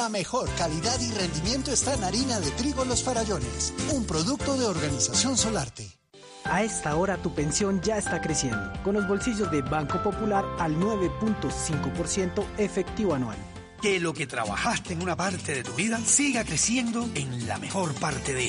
La mejor calidad y rendimiento está en harina de trigo Los Farallones, un producto de Organización Solarte. A esta hora tu pensión ya está creciendo, con los bolsillos de Banco Popular al 9.5% efectivo anual. Que lo que trabajaste en una parte de tu vida siga creciendo en la mejor parte de ella.